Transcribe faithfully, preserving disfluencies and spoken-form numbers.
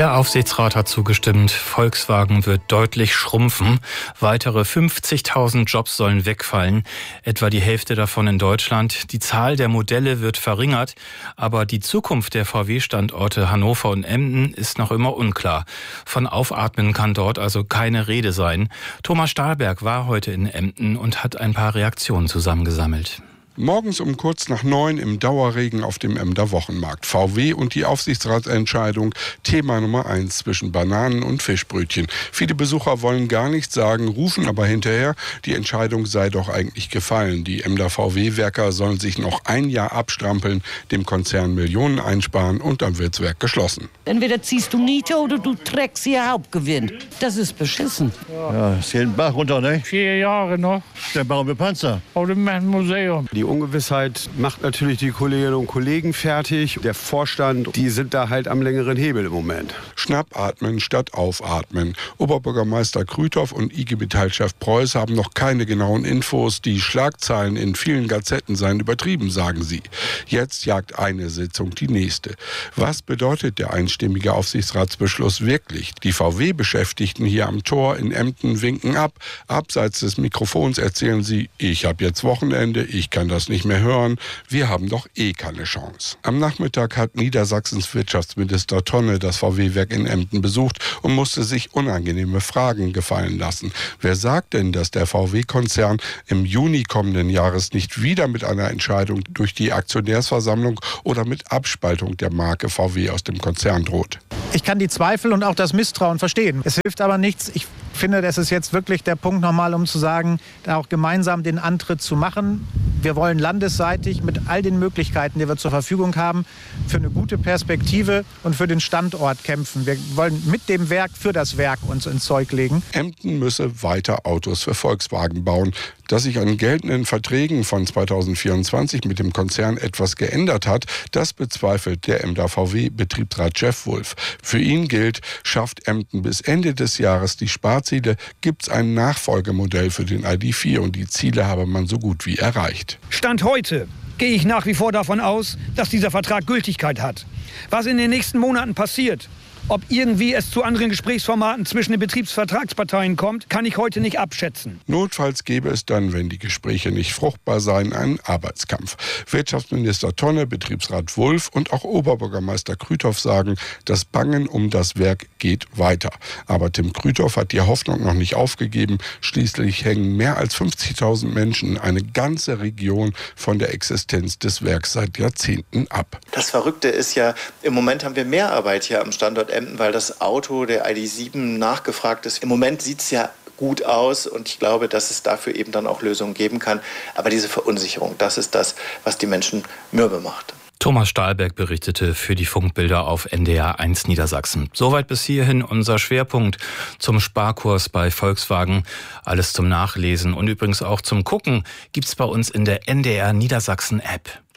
Der Aufsichtsrat hat zugestimmt, Volkswagen wird deutlich schrumpfen. Weitere fünfzigtausend Jobs sollen wegfallen, etwa die Hälfte davon in Deutschland. Die Zahl der Modelle wird verringert, aber die Zukunft der V W-Standorte Hannover und Emden ist noch immer unklar. Von Aufatmen kann dort also keine Rede sein. Thomas Stahlberg war heute in Emden und hat ein paar Reaktionen zusammengesammelt. Morgens um kurz nach neun im Dauerregen auf dem Emder Wochenmarkt. V W und die Aufsichtsratsentscheidung, Thema Nummer eins zwischen Bananen und Fischbrötchen. Viele Besucher wollen gar nichts sagen, rufen aber hinterher, die Entscheidung sei doch eigentlich gefallen. Die Emder V W-Werker sollen sich noch ein Jahr abstrampeln, dem Konzern Millionen einsparen und dann wird's Werk geschlossen. Entweder ziehst du Miete oder du trägst ihr Hauptgewinn. Das ist beschissen. Ja, es geht den Bach runter, ne? Vier Jahre noch. Dann bauen wir Panzer. Auf dem Museum. Die Ungewissheit macht natürlich die Kolleginnen und Kollegen fertig. Der Vorstand, die sind da halt am längeren Hebel im Moment. Schnappatmen statt aufatmen. Oberbürgermeister Krüthoff und I G Metall-Chef Preuß haben noch keine genauen Infos. Die Schlagzeilen in vielen Gazetten seien übertrieben, sagen sie. Jetzt jagt eine Sitzung die nächste. Was bedeutet der einstimmige Aufsichtsratsbeschluss wirklich? Die V W-Beschäftigten hier am Tor in Emden winken ab. Abseits des Mikrofons erzählen sie, ich habe jetzt Wochenende, ich kann das nicht mehr hören, wir haben doch eh keine Chance. Am Nachmittag hat Niedersachsens Wirtschaftsminister Tonne das V W-Werk in Emden besucht und musste sich unangenehme Fragen gefallen lassen. Wer sagt denn, dass der V W-Konzern im Juni kommenden Jahres nicht wieder mit einer Entscheidung durch die Aktionärsversammlung oder mit Abspaltung der Marke V W aus dem Konzern droht? Ich kann die Zweifel und auch das Misstrauen verstehen. Es hilft aber nichts. Ich finde, das ist jetzt wirklich der Punkt nochmal, um zu sagen, da auch gemeinsam den Antritt zu machen. Wir wollen landesseitig mit all den Möglichkeiten, die wir zur Verfügung haben, für eine gute Perspektive und für den Standort kämpfen. Wir wollen mit dem Werk für das Werk uns ins Zeug legen. Emden müsse weiter Autos für Volkswagen bauen. Dass sich an geltenden Verträgen von zweitausendvierundzwanzig mit dem Konzern etwas geändert hat, das bezweifelt der Emder V W-Betriebsrat Jeff Wulff. Für ihn gilt, schafft Emden bis Ende des Jahres die Sparziele, gibt's ein Nachfolgemodell für den I D vier und die Ziele habe man so gut wie erreicht. Stand heute gehe ich nach wie vor davon aus, dass dieser Vertrag Gültigkeit hat. Was in den nächsten Monaten passiert, ob irgendwie es zu anderen Gesprächsformaten zwischen den Betriebsvertragsparteien kommt, kann ich heute nicht abschätzen. Notfalls gäbe es dann, wenn die Gespräche nicht fruchtbar seien, einen Arbeitskampf. Wirtschaftsminister Tonne, Betriebsrat Wulff und auch Oberbürgermeister Krüthoff sagen, das Bangen um das Werk geht weiter. Aber Tim Krüthoff hat die Hoffnung noch nicht aufgegeben. Schließlich hängen mehr als fünfzigtausend Menschen, eine ganze Region, von der Existenz des Werks seit Jahrzehnten ab. Das Verrückte ist ja, im Moment haben wir mehr Arbeit hier am Standort Emden, weil das Auto der I D sieben nachgefragt ist. Im Moment sieht es ja gut aus und ich glaube, dass es dafür eben dann auch Lösungen geben kann. Aber diese Verunsicherung, das ist das, was die Menschen mürbe macht. Thomas Stahlberg berichtete für die Funkbilder auf N D R eins Niedersachsen. Soweit bis hierhin unser Schwerpunkt zum Sparkurs bei Volkswagen. Alles zum Nachlesen und übrigens auch zum Gucken gibt's bei uns in der N D R Niedersachsen App.